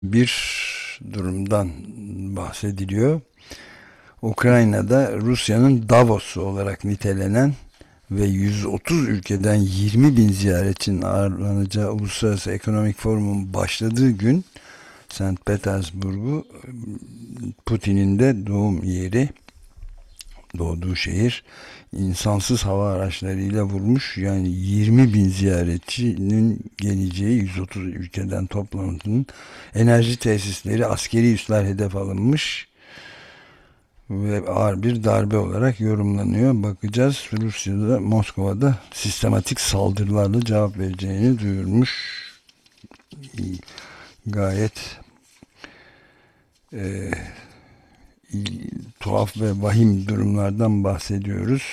Bir durumdan bahsediliyor. Ukrayna'da Rusya'nın Davos'u olarak nitelenen ve 130 ülkeden 20 bin ziyaretçinin ağırlanacağı Uluslararası Ekonomik Forum'un başladığı gün St. Petersburg'u Putin'in de doğum yeri, doğduğu şehir insansız hava araçlarıyla vurmuş. Yani 20 bin ziyaretçinin geleceği 130 ülkeden toplantının enerji tesisleri, askeri üsler hedef alınmış ve ağır bir darbe olarak yorumlanıyor. Bakacağız. Rusya'da, Moskova'da sistematik saldırılarla cevap vereceğini duyurmuş. Gayet e, tuhaf ve vahim durumlardan bahsediyoruz.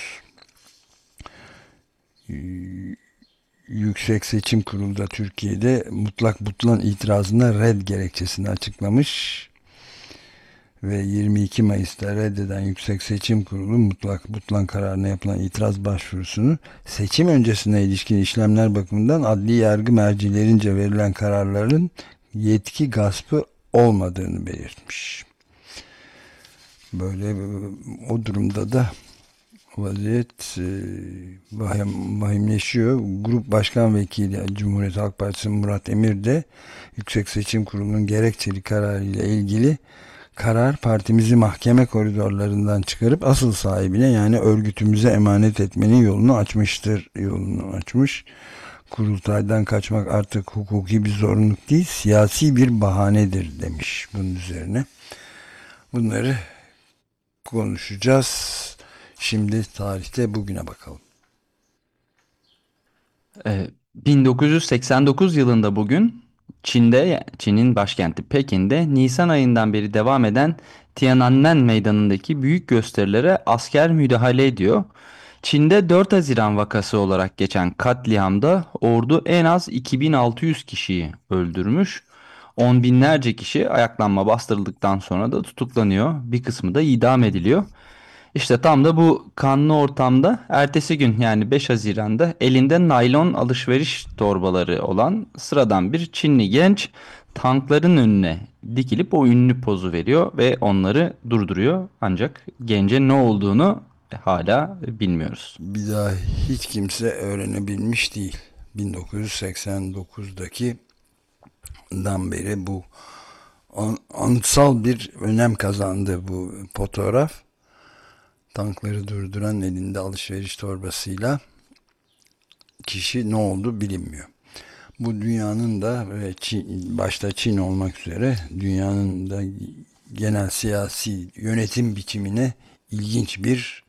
Yüksek Seçim Kurulu da Türkiye'de mutlak butlan itirazına red gerekçesini açıklamış ve 22 Mayıs'ta reddeden Yüksek Seçim Kurulu mutlak butlan kararına yapılan itiraz başvurusunu seçim öncesine ilişkin işlemler bakımından adli yargı mercilerince verilen kararların yetki gaspı olmadığını belirtmiş. Böyle o durumda da vaziyet vahimleşiyor. Grup Başkan Vekili Cumhuriyet Halk Partisi Murat Emir de Yüksek Seçim Kurulu'nun gerekçeli kararıyla ilgili karar partimizi mahkeme koridorlarından çıkarıp asıl sahibine yani örgütümüze emanet etmenin yolunu açmıştır. Yolunu açmış. Kurultaydan kaçmak artık hukuki bir zorunluluk değil, siyasi bir bahanedir demiş bunun üzerine. Bunları konuşacağız. Şimdi tarihte bugüne bakalım. 1989 yılında bugün Çin'in başkenti Pekin'de Nisan ayından beri devam eden Tiananmen Meydanı'ndaki büyük gösterilere asker müdahale ediyor. Çin'de 4 Haziran vakası olarak geçen katliamda ordu en az 2600 kişiyi öldürmüş. On binlerce kişi ayaklanma bastırıldıktan sonra da tutuklanıyor. Bir kısmı da idam ediliyor. İşte tam da bu kanlı ortamda ertesi gün yani 5 Haziran'da elinde naylon alışveriş torbaları olan sıradan bir Çinli genç tankların önüne dikilip o ünlü pozu veriyor ve onları durduruyor. Ancak gence ne olduğunu hala bilmiyoruz. Bir daha hiç kimse öğrenebilmiş değil. 1989'daki dan beri bu anıtsal bir önem kazandı bu fotoğraf. Tankları durduran elinde alışveriş torbasıyla kişi ne oldu bilinmiyor. Bu dünyanın da ve Çin, başta Çin olmak üzere dünyanın da genel siyasi yönetim biçimine ilginç bir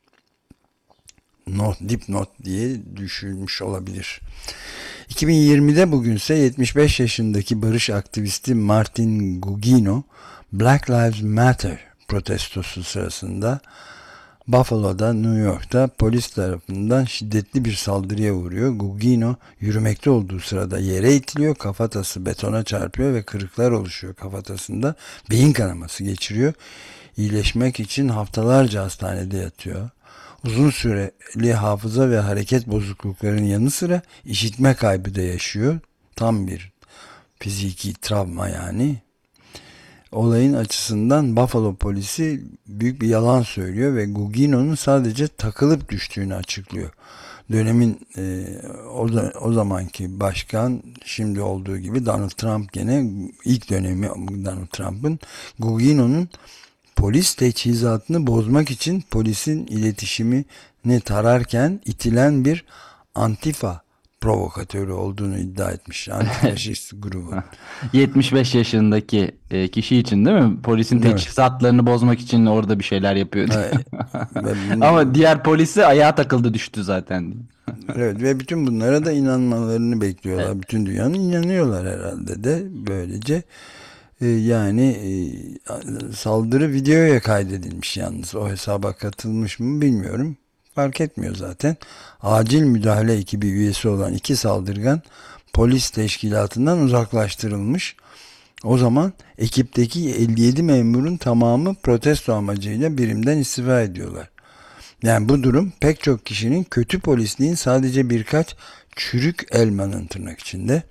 dipnot diye düşünmüş olabilir. 2020'de bugünse 75 yaşındaki barış aktivisti Martin Gugino, Black Lives Matter protestosu sırasında Buffalo'da, New York'ta polis tarafından şiddetli bir saldırıya uğruyor. Gugino yürümekte olduğu sırada yere itiliyor, kafatası betona çarpıyor ve kırıklar oluşuyor kafatasında. Beyin kanaması geçiriyor. İyileşmek için haftalarca hastanede yatıyor. Uzun süreli hafıza ve hareket bozukluklarının yanı sıra işitme kaybı da yaşıyor. Tam bir fiziki travma yani. Olayın açısından Buffalo polisi büyük bir yalan söylüyor ve Gugino'nun sadece takılıp düştüğünü açıklıyor. Dönemin o zamanki başkan şimdi olduğu gibi Donald Trump gene ilk dönemi Donald Trump'ın Gugino'nun polis teçhizatını bozmak için polisin iletişimini tararken itilen bir Antifa provokatörü olduğunu iddia etmiş. Antifaşist grubun. 75 yaşındaki kişi için değil mi? Polisin Evet. teçhizatlarını bozmak için orada bir şeyler yapıyordu. Ve Ama diğer polisi ayağa takıldı düştü zaten. evet, ve bütün bunlara da inanmalarını Evet. bekliyorlar. Bütün dünyanın inanıyorlar herhalde de böylece. Yani saldırı videoya kaydedilmiş yalnız. O hesaba katılmış mı bilmiyorum. Fark etmiyor zaten. Acil müdahale ekibi üyesi olan iki saldırgan polis teşkilatından uzaklaştırılmış. O zaman ekipteki 57 memurun tamamı protesto amacıyla birimden istifa ediyorlar. Yani bu durum pek çok kişinin kötü polisliğin sadece birkaç çürük elmanın tırnak içinde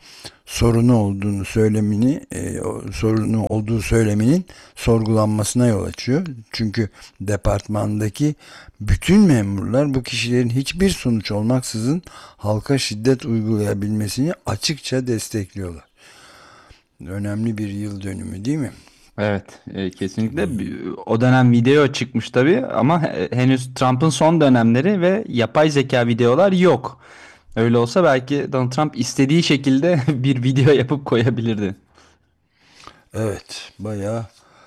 sorunu olduğu söyleminin sorgulanmasına yol açıyor. Çünkü departmandaki bütün memurlar bu kişilerin hiçbir sonuç olmaksızın halka şiddet uygulayabilmesini açıkça destekliyorlar. Önemli bir yıl dönümü değil mi? Evet, kesinlikle. O dönem video çıkmış tabii ama henüz Trump'ın son dönemleri ve yapay zeka videolar yok. Öyle olsa belki Donald Trump istediği şekilde bir video yapıp koyabilirdi. Evet, bayağı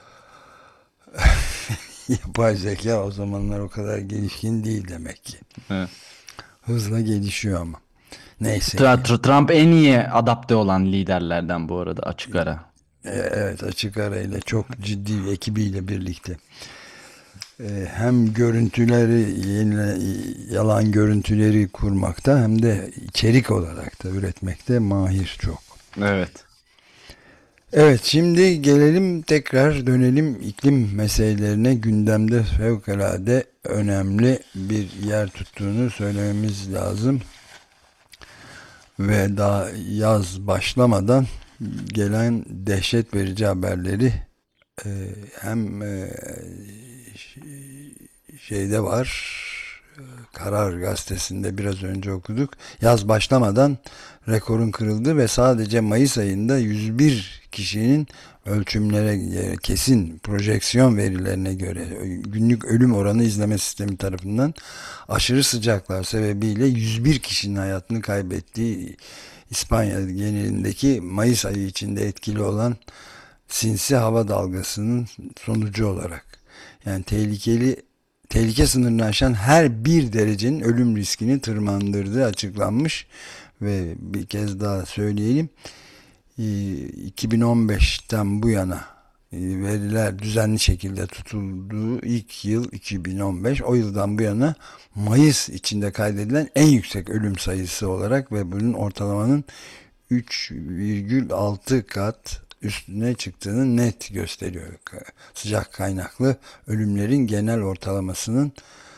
yapay zeka o zamanlar o kadar gelişkin değil demek ki. Evet. Hızla gelişiyor ama. Neyse ki. Trump en iyi adapte olan liderlerden bu arada, açık ara. Evet, açık arayla çok ciddi bir ekibiyle birlikte. Hem görüntüleri, yalan görüntüleri kurmakta hem de içerik olarak da üretmekte mahir çok. Evet. Evet, şimdi gelelim, tekrar dönelim iklim meselelerine. Gündemde fevkalade önemli bir yer tuttuğunu söylememiz lazım. Ve daha yaz başlamadan gelen dehşet verici haberleri hem şeyde var, Karar Gazetesi'nde biraz önce okuduk. Yaz başlamadan rekorun kırıldı ve sadece Mayıs ayında 101 kişinin ölçümlere kesin projeksiyon verilerine göre günlük ölüm oranı izleme sistemi tarafından aşırı sıcaklar sebebiyle 101 kişinin hayatını kaybettiği İspanya genelindeki Mayıs ayı içinde etkili olan sinsi hava dalgasının sonucu olarak, yani tehlike sınırını aşan her bir derecenin ölüm riskini tırmandırdığı açıklanmış. Ve bir kez daha söyleyelim, 2015'ten bu yana veriler düzenli şekilde tutulduğu ilk yıl 2015, o yıldan bu yana Mayıs içinde kaydedilen en yüksek ölüm sayısı olarak ve bunun ortalamanın 3,6 kat üstüne çıktığını net gösteriyor. Sıcak kaynaklı ölümlerin genel ortalamasının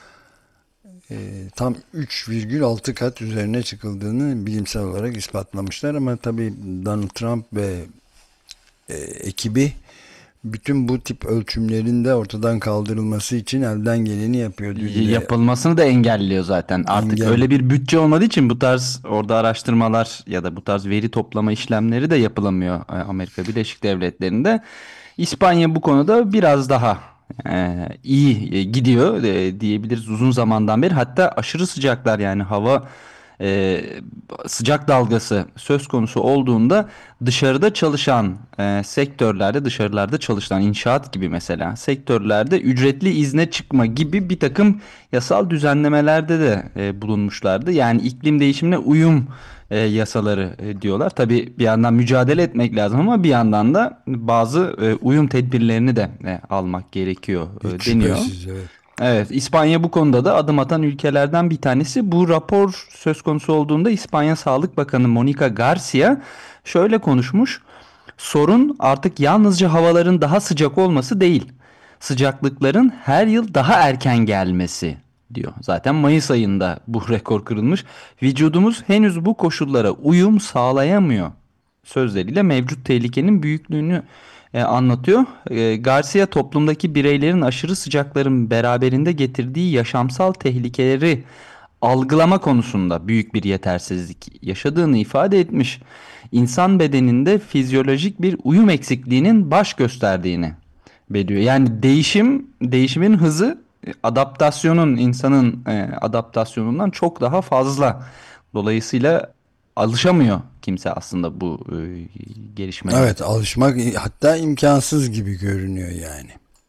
tam 3,6 kat üzerine çıkıldığını bilimsel olarak ispatlamışlar. Ama tabii Donald Trump ve ekibi bütün bu tip ölçümlerin de ortadan kaldırılması için elden geleni yapıyor. Yapılmasını da engelliyor zaten. Artık Engel. öyle bir bütçe olmadığı için bu tarz orada araştırmalar ya da bu tarz veri toplama işlemleri de yapılamıyor Amerika Birleşik Devletleri'nde. İspanya bu konuda biraz daha iyi gidiyor diyebiliriz uzun zamandan beri. Hatta aşırı sıcaklar, yani hava e, sıcak dalgası söz konusu olduğunda dışarıda çalışan sektörlerde, dışarılarda çalışan inşaat gibi mesela sektörlerde ücretli izne çıkma gibi bir takım yasal düzenlemelerde de bulunmuşlardı. Yani iklim değişimine uyum yasaları diyorlar. Tabii bir yandan mücadele etmek lazım ama bir yandan da bazı uyum tedbirlerini de almak gerekiyor Hiç deniyor. şüphesiz, evet. Evet, İspanya bu konuda da adım atan ülkelerden bir tanesi. Bu rapor söz konusu olduğunda İspanya Sağlık Bakanı Monica Garcia şöyle konuşmuş. Sorun artık yalnızca havaların daha sıcak olması değil, sıcaklıkların her yıl daha erken gelmesi diyor. Zaten Mayıs ayında bu rekor kırılmış. Vücudumuz henüz bu koşullara uyum sağlayamıyor sözleriyle mevcut tehlikenin büyüklüğünü anlatıyor. Garcia toplumdaki bireylerin aşırı sıcakların beraberinde getirdiği yaşamsal tehlikeleri algılama konusunda büyük bir yetersizlik yaşadığını ifade etmiş. İnsan bedeninde fizyolojik bir uyum eksikliğinin baş gösterdiğini belirtiyor. Yani değişimin hızı adaptasyonun, insanın adaptasyonundan çok daha fazla. Dolayısıyla alışamıyor kimse aslında bu gelişmelere. Evet, alışmak hatta imkansız gibi görünüyor yani.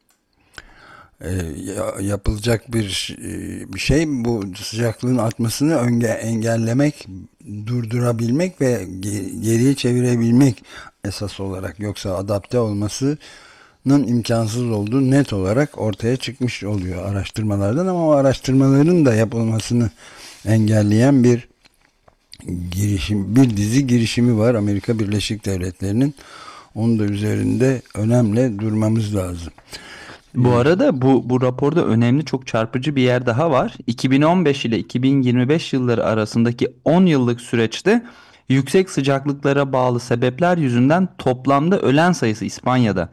Yapılacak bir şey bu sıcaklığın artmasını engellemek, durdurabilmek ve geriye çevirebilmek esas olarak. Yoksa adapte olmasının imkansız olduğu net olarak ortaya çıkmış oluyor araştırmalardan. Ama o araştırmaların da yapılmasını engelleyen bir dizi girişimi var Amerika Birleşik Devletleri'nin. Onun da üzerinde önemli durmamız lazım. Bu arada bu raporda önemli, çok çarpıcı bir yer daha var. 2015 ile 2025 yılları arasındaki 10 yıllık süreçte yüksek sıcaklıklara bağlı sebepler yüzünden toplamda ölen sayısı İspanya'da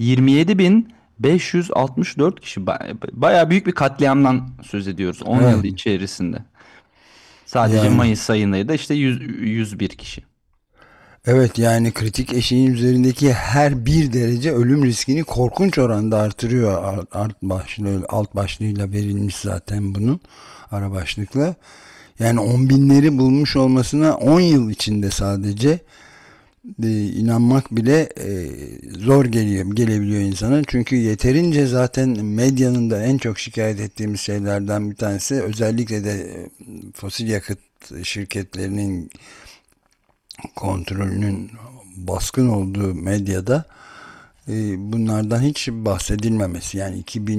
27.564 kişi. Bayağı büyük bir katliamdan söz ediyoruz 10 yıl Evet, içerisinde. Sadece yani Mayıs ayında da işte 101 kişi. evet, yani kritik eşiğin üzerindeki her bir derece ölüm riskini korkunç oranda artırıyor. Alt başlığıyla verilmiş zaten bunun, ara başlıkla. Yani 10 binleri bulmuş olmasına 10 yıl içinde sadece inanmak bile zor gelebiliyor insana. Çünkü yeterince zaten medyanın da en çok şikayet ettiğimiz şeylerden bir tanesi, özellikle de fosil yakıt şirketlerinin kontrolünün baskın olduğu medyada bunlardan hiç bahsedilmemesi. Yani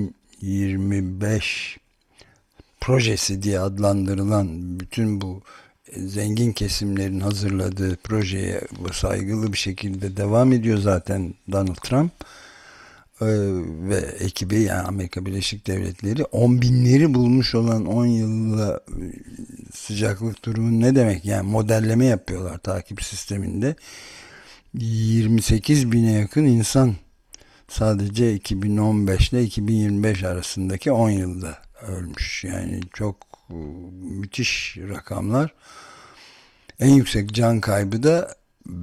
2025 projesi diye adlandırılan bütün bu zengin kesimlerin hazırladığı projeye saygılı bir şekilde devam ediyor zaten Donald Trump ve ekibi, yani Amerika Birleşik Devletleri. 10 binleri bulmuş olan 10 yılla sıcaklık durumu ne demek? Yani modelleme yapıyorlar takip sisteminde. 28 bine yakın insan sadece 2015 ile 2025 arasındaki 10 yılda ölmüş. Yani çok müthiş rakamlar. En yüksek can kaybı da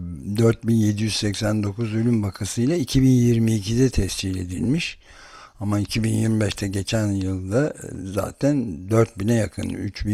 4789 ölüm vakasıyla 2022'de tescil edilmiş. Ama 2025'te, geçen yılda zaten 4000'e yakın,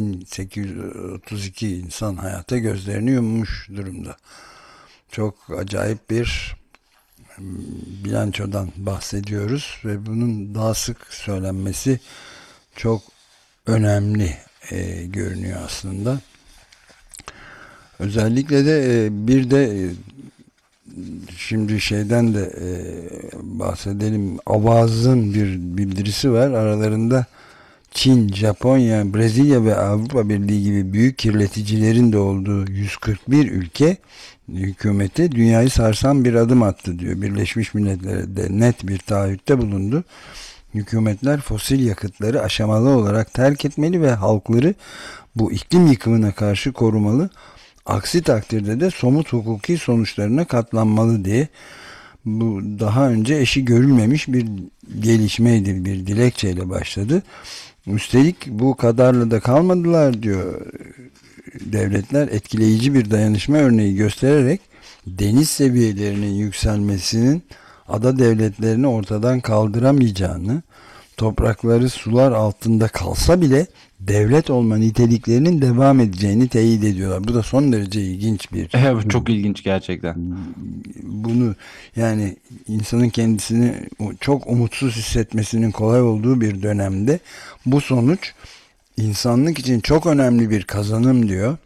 3832 insan hayata gözlerini yummuş durumda. Çok acayip bir bilançodan bahsediyoruz ve bunun daha sık söylenmesi çok önemli görünüyor aslında. Özellikle de bir de şimdi şeyden de bahsedelim. Avaz'ın bir bildirisi var. Aralarında Çin, Japonya, Brezilya ve Avrupa Birliği gibi büyük kirleticilerin de olduğu 141 ülke hükümeti dünyayı sarsan bir adım attı diyor. Birleşmiş Milletler'e de net bir taahhütte bulundu. Hükümetler fosil yakıtları aşamalı olarak terk etmeli ve halkları bu iklim yıkımına karşı korumalı. Aksi takdirde de somut hukuki sonuçlarına katlanmalı diye, bu daha önce eşi görülmemiş bir gelişmeydi, bir dilekçeyle başladı. Üstelik bu kadarla da kalmadılar diyor devletler, etkileyici bir dayanışma örneği göstererek deniz seviyelerinin yükselmesinin ada devletlerini ortadan kaldıramayacağını, toprakları sular altında kalsa bile devlet olma niteliklerinin devam edeceğini teyit ediyorlar. Bu da son derece ilginç bir Evet, çok ilginç gerçekten. bunu, yani insanın kendisini çok umutsuz hissetmesinin kolay olduğu bir dönemde bu sonuç insanlık için çok önemli bir kazanım diyor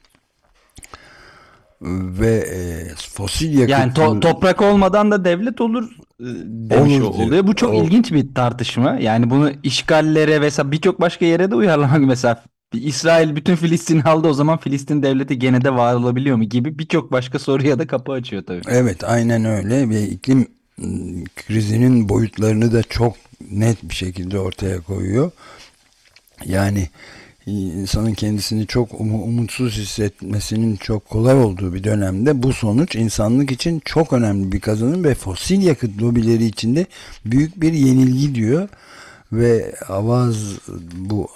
ve fosil Yani yakıt toprak olmadan da devlet olur demiş olur diyor. oluyor. Bu çok O, ilginç bir tartışma. Yani bunu işgallere vesaire birçok başka yere de uyarlamak, mesela İsrail bütün Filistin'i aldı, o zaman Filistin devleti gene de var olabiliyor mu gibi birçok başka soruya da kapı açıyor tabii. evet, aynen öyle ve iklim krizinin boyutlarını da çok net bir şekilde ortaya koyuyor. Yani insanın kendisini çok umutsuz hissetmesinin çok kolay olduğu bir dönemde bu sonuç insanlık için çok önemli bir kazanım ve fosil yakıt lobileri içinde büyük bir yenilgi diyor ve bu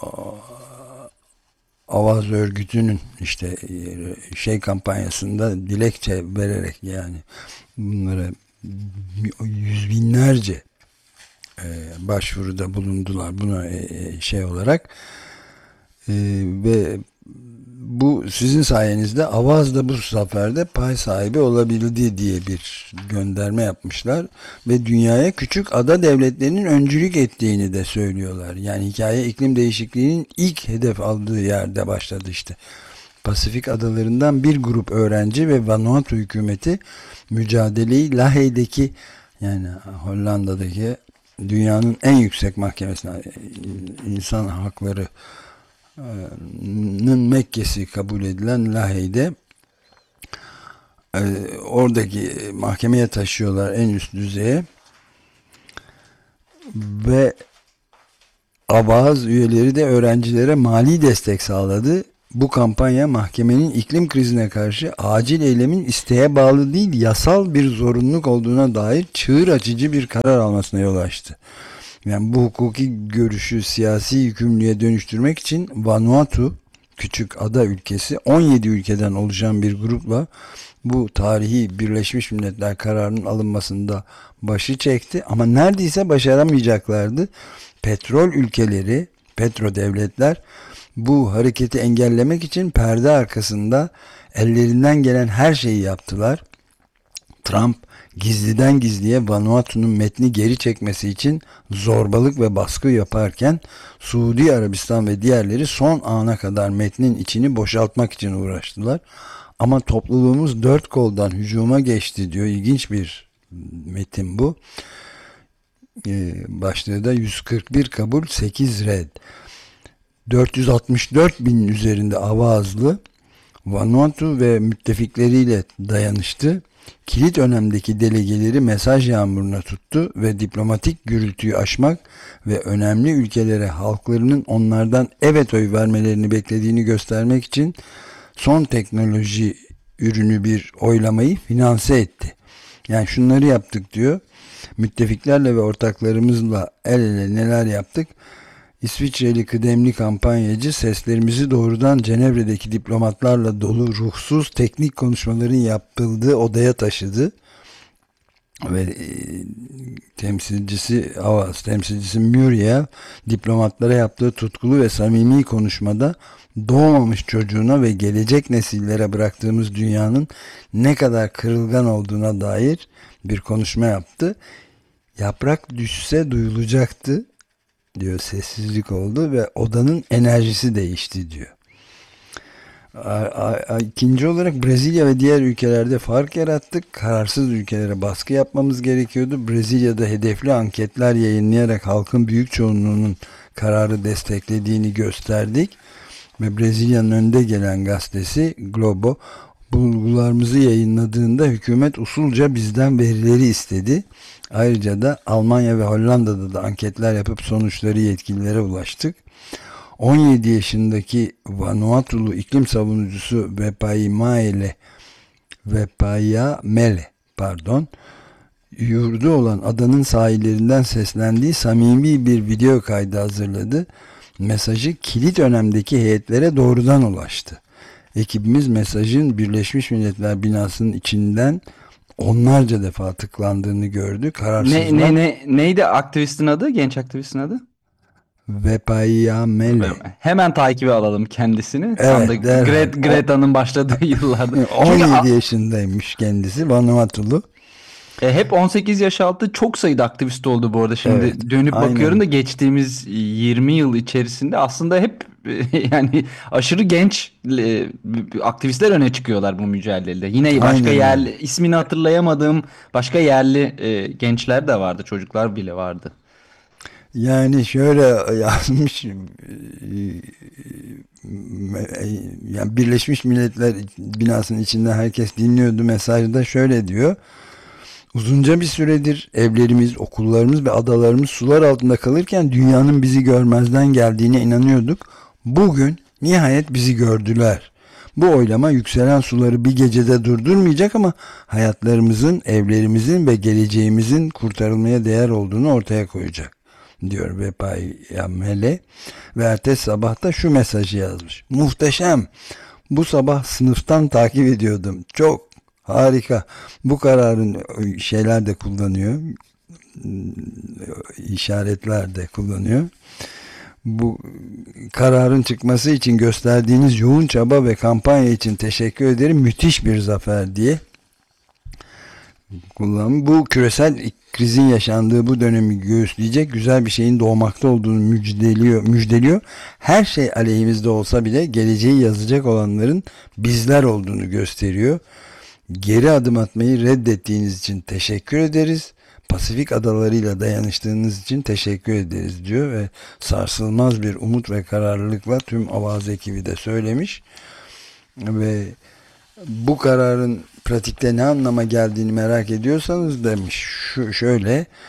Avaz örgütünün işte kampanyasında dilekçe vererek, yani bunlara yüz binlerce başvuruda bulundular buna olarak. Ve bu sizin sayenizde Avaz da bu seferde pay sahibi olabildi diye bir gönderme yapmışlar ve dünyaya küçük ada devletlerinin öncülük ettiğini de söylüyorlar. Yani hikaye iklim değişikliğinin ilk hedef aldığı yerde başladı işte. Pasifik adalarından bir grup öğrenci ve Vanuatu hükümeti mücadeleyi Lahey'deki, yani Hollanda'daki dünyanın en yüksek mahkemesine, insan hakları Mekke'si kabul edilen Lahey'de oradaki mahkemeye taşıyorlar, en üst düzeye. ve Avaz üyeleri de öğrencilere mali destek sağladı. Bu kampanya mahkemenin iklim krizine karşı acil eylemin isteğe bağlı değil, yasal bir zorunluluk olduğuna dair çığır açıcı bir karar almasına yol açtı. Yani bu hukuki görüşü siyasi yükümlülüğe dönüştürmek için Vanuatu, küçük ada ülkesi, 17 ülkeden oluşan bir grupla bu tarihi Birleşmiş Milletler kararının alınmasında başı çekti ama neredeyse başaramayacaklardı. Petrol ülkeleri, petrodevletler bu hareketi engellemek için perde arkasında ellerinden gelen her şeyi yaptılar. Trump gizliden gizliye Vanuatu'nun metni geri çekmesi için zorbalık ve baskı yaparken Suudi Arabistan ve diğerleri son ana kadar metnin içini boşaltmak için uğraştılar. Ama topluluğumuz dört koldan hücuma geçti diyor. İlginç bir metin bu. Başlığı da 141 kabul 8 red. 464 binin üzerinde avazlı Vanuatu ve müttefikleriyle dayanıştı. Kilit önemdeki delegeleri mesaj yağmuruna tuttu ve diplomatik gürültüyü aşmak ve önemli ülkelere halklarının onlardan evet oy vermelerini beklediğini göstermek için son teknoloji ürünü bir oylamayı finanse etti. Yani şunları yaptık diyor. Müttefiklerle ve ortaklarımızla el ele neler yaptık? İsviçreli kıdemli kampanyacı seslerimizi doğrudan Cenevre'deki diplomatlarla dolu ruhsuz teknik konuşmaların yapıldığı odaya taşıdı. Ve temsilcisi Muriel diplomatlara yaptığı tutkulu ve samimi konuşmada doğmamış çocuğuna ve gelecek nesillere bıraktığımız dünyanın ne kadar kırılgan olduğuna dair bir konuşma yaptı. Yaprak düşse duyulacaktı diyor, sessizlik oldu ve odanın enerjisi değişti diyor. İkinci olarak Brezilya ve diğer ülkelerde fark yarattık. Kararsız ülkelere baskı yapmamız gerekiyordu. Brezilya'da hedefli anketler yayınlayarak halkın büyük çoğunluğunun kararı desteklediğini gösterdik. Ve Brezilya'nın önde gelen gazetesi Globo bulgularımızı yayınladığında hükümet usulca bizden verileri istedi. Ayrıca da Almanya ve Hollanda'da da anketler yapıp sonuçları yetkililere ulaştık. 17 yaşındaki Vanuatulu iklim savunucusu Vepayamele yurdu olan adanın sahillerinden seslendiği samimi bir video kaydı hazırladı. Mesajı kilit önemdeki heyetlere doğrudan ulaştı. Ekibimiz mesajın Birleşmiş Milletler binasının içinden onlarca defa tıklandığını gördü. Kararsızlar. Neydi aktivistin adı? Genç aktivistin adı? Vepayamele. Hemen takibe alalım kendisini. Tam da Evet, derhal. Greta'nın başladığı yıllarda. Çünkü 17 yaşındaymış kendisi, Vanuatulu. hep 18 yaş altı çok sayıda aktivist oldu bu arada. Şimdi Evet, dönüp aynen. bakıyorum da geçtiğimiz 20 yıl içerisinde aslında hep yani aşırı genç aktivistler öne çıkıyorlar bu mücadelede. Yine başka Aynen yerli, ismini hatırlayamadığım başka yerli gençler de vardı, çocuklar bile vardı. Yani şöyle yazmış, yani Birleşmiş Milletler binasının içinde herkes dinliyordu. Mesajda şöyle diyor: uzunca bir süredir evlerimiz, okullarımız ve adalarımız sular altında kalırken dünyanın bizi görmezden geldiğine inanıyorduk. Bugün nihayet bizi gördüler. Bu oylama yükselen suları bir gecede durdurmayacak ama hayatlarımızın, evlerimizin ve geleceğimizin kurtarılmaya değer olduğunu ortaya koyacak, diyor Vepayamele. Ve ertesi sabah da şu mesajı yazmış: muhteşem, bu sabah sınıftan takip ediyordum, çok harika. Bu kararın şeyler de kullanıyor, işaretler de kullanıyor. Bu kararın çıkması için gösterdiğiniz yoğun çaba ve kampanya için teşekkür ederim. Müthiş bir zafer diye kullanım. Bu küresel krizin yaşandığı bu dönemi göğüsleyecek güzel bir şeyin doğmakta olduğunu müjdeliyor. Her şey aleyhimizde olsa bile geleceği yazacak olanların bizler olduğunu gösteriyor. Geri adım atmayı reddettiğiniz için teşekkür ederiz. Pasifik adalarıyla dayanıştığınız için teşekkür ederiz diyor ve sarsılmaz bir umut ve kararlılıkla tüm Avaz ekibi de söylemiş. Ve bu kararın pratikte ne anlama geldiğini merak ediyorsanız demiş şöyle: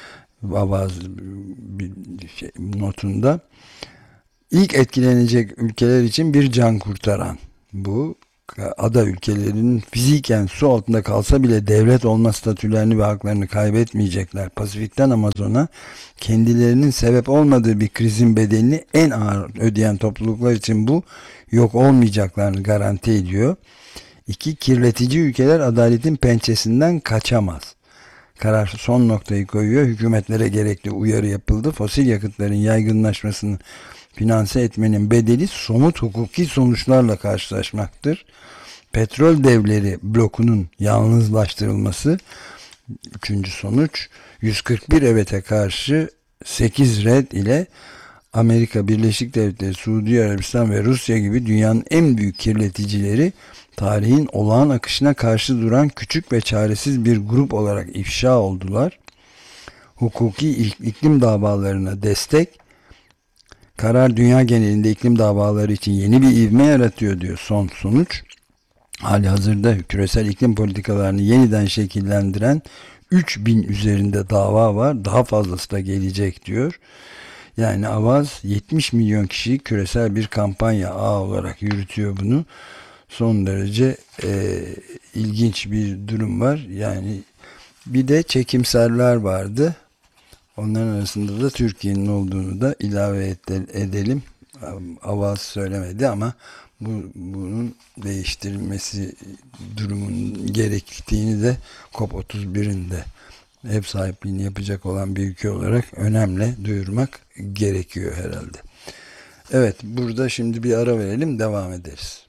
Avaz bir notunda. İlk etkilenecek ülkeler için bir can kurtaran bu. Ada ülkelerinin fiziken su altında kalsa bile devlet olma statülerini ve haklarını kaybetmeyecekler. Pasifik'ten Amazon'a kendilerinin sebep olmadığı bir krizin bedelini en ağır ödeyen topluluklar için bu yok olmayacaklarını garanti ediyor. 2. Kirletici ülkeler adaletin pençesinden kaçamaz. Karar son noktayı koyuyor. Hükümetlere gerekli uyarı yapıldı. Fosil yakıtların yaygınlaşmasını finanse etmenin bedeli somut hukuki sonuçlarla karşılaşmaktır. Petrol devleri blokunun yalnızlaştırılması. Üçüncü sonuç 141 evete karşı 8 red ile Amerika Birleşik Devletleri, Suudi Arabistan ve Rusya gibi dünyanın en büyük kirleticileri tarihin olağan akışına karşı duran küçük ve çaresiz bir grup olarak ifşa oldular. Hukuki iklim davalarına destek. Karar dünya genelinde iklim davaları için yeni bir ivme yaratıyor diyor son sonuç. Halihazırda küresel iklim politikalarını yeniden şekillendiren 3000 üzerinde dava var. Daha fazlası da gelecek diyor. Yani Avaz 70 milyon kişilik küresel bir kampanya ağı olarak yürütüyor bunu. Son derece ilginç bir durum var. Yani bir de çekimserler vardı. Onların arasında da Türkiye'nin olduğunu da ilave edelim. Avaz söylemedi ama bunun değiştirilmesi durumun gerektiğini de COP31'in de ev sahipliğini yapacak olan bir ülke olarak önemli duyurmak gerekiyor herhalde. Evet, burada şimdi bir ara verelim, devam ederiz.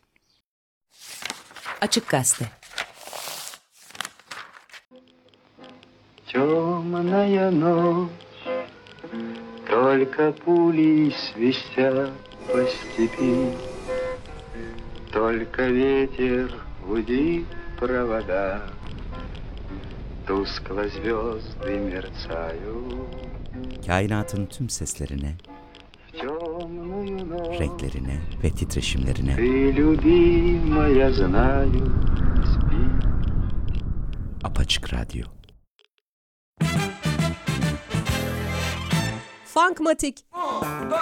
Açık Gazete. Темная ночь, только пули свистят по степи, только ветер гудит провода, тускло звезды мерцают. Kainatın tüm seslerine, В темную ночь renklerine ve titreşimlerine ты, любимая, знаю, спи. Apaçık Radyo. Funkmatik.